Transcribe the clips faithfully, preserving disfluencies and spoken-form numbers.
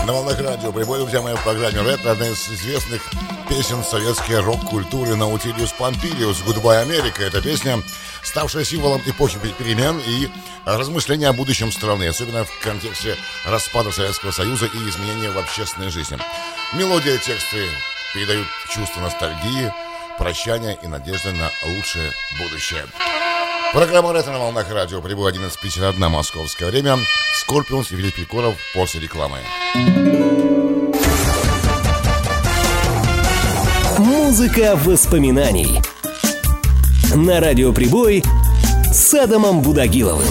На волнах радио «Прибой», друзья мои, в программе «Ретро» одна из известных песен советской рок-культуры «Наутилиус Помпилиус» «Гудбай, Америка». Эта песня, ставшая символом эпохи перемен и размышления о будущем страны, особенно в контексте распада Советского Союза и изменения в общественной жизни. Мелодия и тексты передают чувство ностальгии, прощания и надежды на лучшее будущее. Программа «Ретро» на волнах радио «Прибой», одиннадцать пятьдесят один московское время. Скорпионс и Филипп Киркоров после рекламы. Музыка воспоминаний. На радио «Прибой» с Адамом Будагиловым.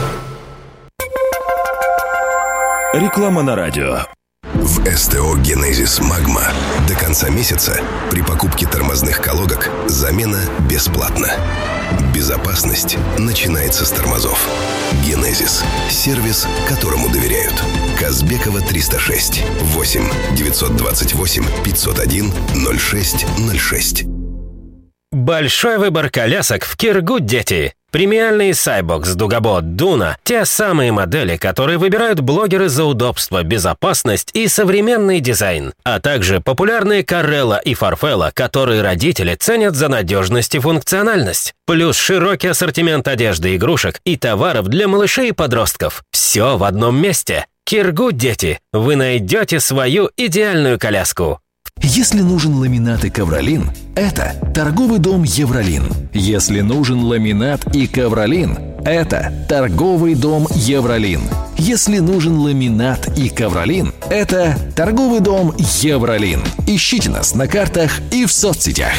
Реклама на радио. В СТО «Генезис Магма» до конца месяца при покупке тормозных колодок замена бесплатна. Безопасность начинается с тормозов. «Генезис» – сервис, которому доверяют. Казбекова триста шесть. восемь девятьсот двадцать восемь пятьсот один ноль шесть ноль шесть. Большой выбор колясок в Киргуд, дети. Премиальные Cybox, Дугабот, Дуна – те самые модели, которые выбирают блогеры за удобство, безопасность и современный дизайн. А также популярные Карелла и Фарфелла, которые родители ценят за надежность и функциональность. Плюс широкий ассортимент одежды, игрушек и товаров для малышей и подростков. Все в одном месте. Киргуд, дети. Вы найдете свою идеальную коляску. Если нужен ламинат и ковролин, это торговый дом «Евролин». Если нужен ламинат и ковролин, это торговый дом «Евролин». Если нужен ламинат и ковролин, это торговый дом «Евролин». Ищите нас на картах и в соцсетях.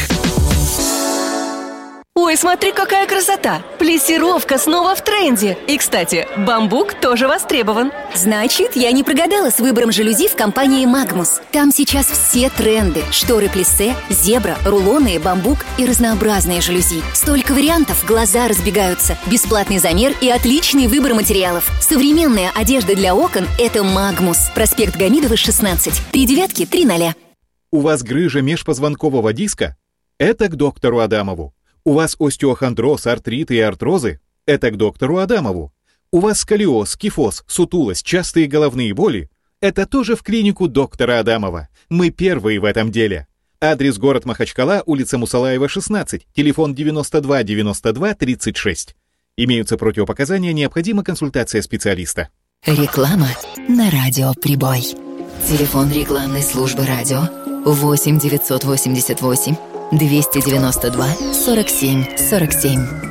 Ой, смотри, какая красота! Плессировка снова в тренде. И, кстати, бамбук тоже востребован. Значит, я не прогадала с выбором жалюзи в компании «Магмус». Там сейчас все тренды. Шторы плиссе, зебра, рулоны, бамбук и разнообразные жалюзи. Столько вариантов, глаза разбегаются. Бесплатный замер и отличный выбор материалов. Современная одежда для окон – это «Магмус». Проспект Гамидова, шестнадцать. Три девятки, три ноля. У вас грыжа межпозвонкового диска? Это к доктору Адамову. У вас остеохондроз, артриты и артрозы? Это к доктору Адамову. У вас сколиоз, кифоз, сутулость, частые головные боли? Это тоже в клинику доктора Адамова. Мы первые в этом деле. Адрес: город Махачкала, улица Мусалаева, шестнадцать, телефон девяносто два девяносто два тридцать шесть. Имеются противопоказания, необходима консультация специалиста. Реклама на радио «Прибой». Телефон рекламной службы радио восемь девятьсот восемьдесят восемь двести девяносто два сорок семь сорок семь.